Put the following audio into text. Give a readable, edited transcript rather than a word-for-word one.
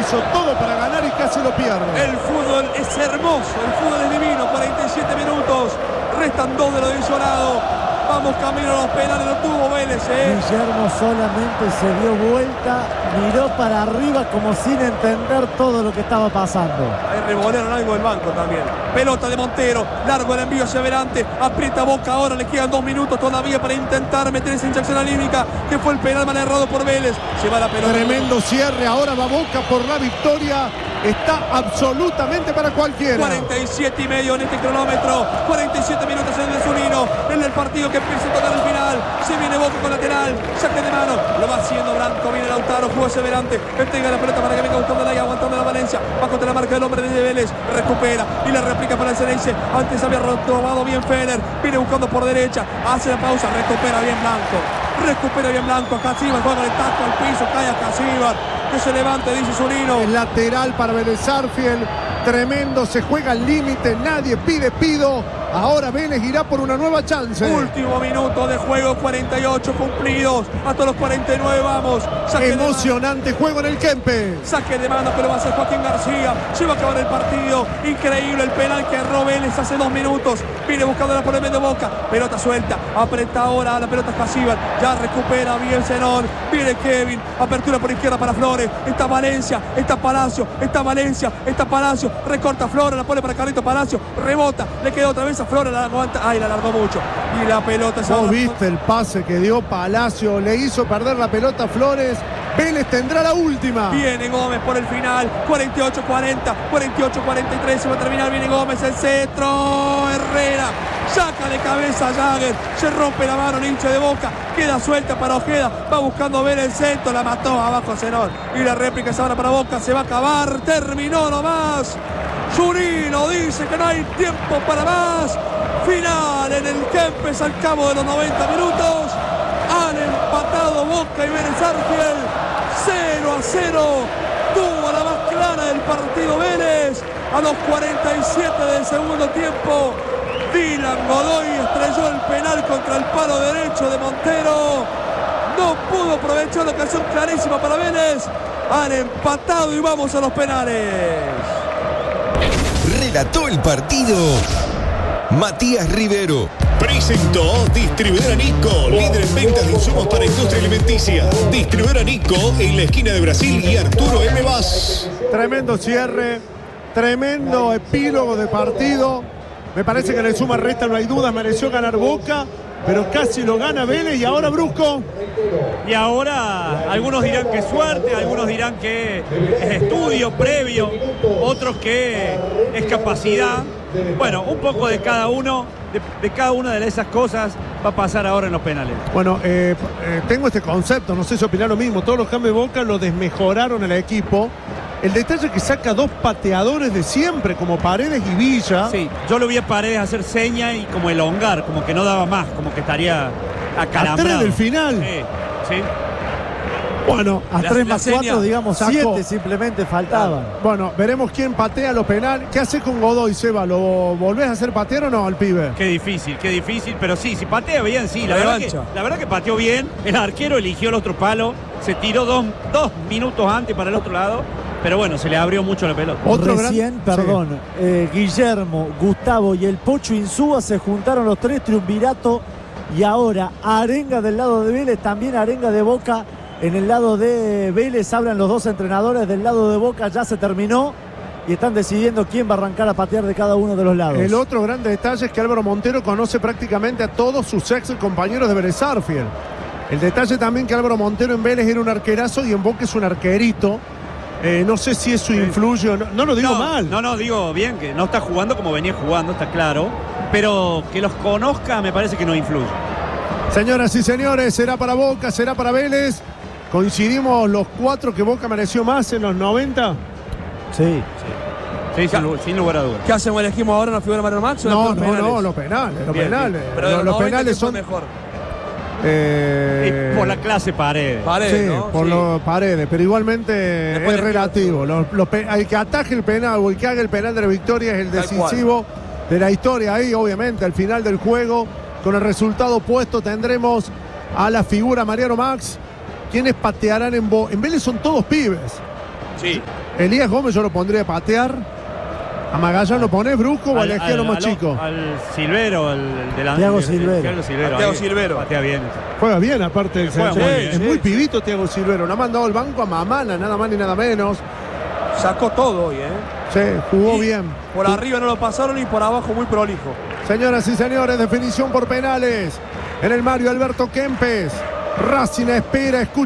hizo todo para ganar y casi lo pierde. El fútbol es hermoso, el fútbol es divino. 47 minutos, restan 2 de lo adicionado. Vamos camino a los penales, lo tuvo Vélez, Guillermo solamente se dio vuelta, miró para arriba como sin entender todo lo que estaba pasando. Ahí revolearon algo del banco también. Pelota de Montero, largo el envío hacia adelante, aprieta Boca ahora, le quedan 2 minutos todavía para intentar meter esa inyección anímica, que fue el penal mal errado por Vélez. Se va la pelota. Tremendo cierre, ahora va Boca por la victoria. Está absolutamente para cualquiera. 47 y medio en este cronómetro. 47 minutos en el Zunino. En el partido que empieza a tocar el final. Se viene Boca con lateral. Saque de mano. Lo va haciendo Blanco. Viene Lautaro. Juega hacia adelante. Entrega la pelota para que venga gustando la aguantando la Valencia. Va contra la marca del hombre de Vélez. Recupera y la replica para el Ceneice. Antes había tomado bien Feller. Viene buscando por derecha. Hace la pausa. Recupera bien Blanco. Recupera bien Blanco. Casíbar juega el taco al piso. Cae a Casíbar. Que se levante, dice Zunino. El lateral para Vélez Sarsfield. Tremendo, se juega al límite. Nadie pide pido. Ahora Vélez irá por una nueva chance. Último minuto de juego, 48 cumplidos. Hasta los 49 vamos. Emocionante juego en el Kempes. Saque de mano que lo va a hacer Joaquín García. Se va a acabar el partido. Increíble el penal que erró Vélez hace 2 minutos. Viene buscándola por el medio de Boca. Pelota suelta. Apreta ahora la pelota Casíbar. Ya recupera bien Zenón. Viene Kevin. Apertura por izquierda para Flores. Está Valencia. Está Palacio. Está Valencia. Está Palacio. Recorta Flores. La pone para Carlito Palacio. Rebota. Le queda otra vez a Flores. La aguanta. Ay, la alargó mucho. Y la pelota se ¿Vos viste el pase que dio Palacio? Le hizo perder la pelota a Flores. Vélez tendrá la última. Viene Gómez por el final. 48-40. 48-43. Se va a terminar. Viene Gómez. El centro. Herrera. Saca de cabeza a Jagger. Se rompe la mano el hincha de Boca. Queda suelta para Ojeda. Va buscando ver el centro. La mató abajo Zenón. Y la réplica es ahora para Boca. Se va a acabar. Terminó nomás. Zunino dice que no hay tiempo para más. Final en el Kempes al cabo de los 90 minutos. Han empatado Boca y Vélez Sarsfield. 0-0. Tuvo la más clara del partido Vélez. A los 47 del segundo tiempo. Dylan Godoy estrelló el penal contra el palo derecho de Montero. No pudo aprovechar la ocasión clarísima para Vélez. Han empatado y vamos a los penales. Relató el partido Matías Rivero. Presentó Distribuidora Nico, líder en ventas de insumos para industria alimenticia. Distribuidora Nico en la esquina de Brasil y Arturo M. Vaz. Tremendo cierre, tremendo epílogo de partido. Me parece que en el suma resta no hay dudas, mereció ganar Boca, pero casi lo gana Vélez y ahora Brusco. Y ahora algunos dirán que es suerte, algunos dirán que es estudio previo, otros que es capacidad. Bueno, un poco de cada uno, de cada una de esas cosas va a pasar ahora en los penales. Bueno, tengo este concepto, no sé si opinar lo mismo. Todos los cambios de Boca lo desmejoraron el equipo. El detalle es que saca 2 pateadores de siempre, como Paredes y Villa. Sí, yo lo vi a Paredes hacer seña y como elongar, como que no daba más, como que estaría acalambrado. A 3 del final. Sí. Bueno, a 3 más 4, digamos, sacó. 7 simplemente faltaban. Bueno, veremos quién patea los penales. ¿Qué hace con Godoy, Seba? ¿Lo volvés a hacer patear o no al pibe? Qué difícil, pero sí, si patea bien, sí. La verdad que pateó bien. El arquero eligió el otro palo, se tiró 2 minutos antes para el otro lado. Pero bueno, se le abrió mucho la pelota. Guillermo, Gustavo y el Pocho Insúa se juntaron los 3, triunvirato. Y ahora Arenga del lado de Vélez, también Arenga de Boca. En el lado de Vélez hablan los 2 entrenadores. Del lado de Boca ya se terminó y están decidiendo quién va a arrancar a patear de cada uno de los lados. El otro gran detalle es que Álvaro Montero conoce prácticamente a todos sus ex compañeros de Vélez Sarsfield. El detalle también que Álvaro Montero en Vélez era un arquerazo y en Boca es un arquerito. No sé si eso influye o no. No lo digo mal. No, digo bien, que no está jugando como venía jugando, está claro. Pero que los conozca me parece que no influye. Señoras y señores, será para Boca, será para Vélez. ¿Coincidimos los 4 que Boca mereció más en los 90? Sí, sin lugar a dudas. ¿Qué hacemos? ¿Elegimos ahora una figura de Mariano Max? No, los penales. Pero los penales son mejor. Por la clase Paredes. Sí, ¿no? Por los Paredes, pero igualmente es relativo. El que ataje el penal o el que haga el penal de la victoria es el decisivo de la historia. Ahí, obviamente, al final del juego, con el resultado puesto, tendremos a la figura Mariano Max. ¿Quiénes patearán en Vélez? Son todos pibes. Sí. Elías Gómez yo lo pondría a patear. A Magallanes lo pones brusco o elegí a lo más chico. Al Silvero, el delantero. Thiago Silvero. Thiago Silvero. Patea bien. Juega bien, aparte del Juega centro. muy bien. Es muy pibito Thiago Silvero. No ha mandado al banco a Mamana, nada más ni nada menos. Sacó todo hoy, ¿eh? Sí, jugó Y bien. Por arriba no lo pasaron y por abajo muy prolijo. Señoras y señores, definición por penales. En el Mario Alberto Kempes. Racing espera, escucha.